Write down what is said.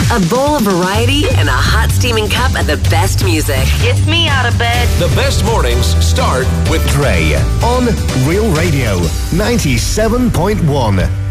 A bowl of variety and a hot steaming cup of the best music. Gets me out of bed. The best mornings start with Dre on Real Radio 97.1.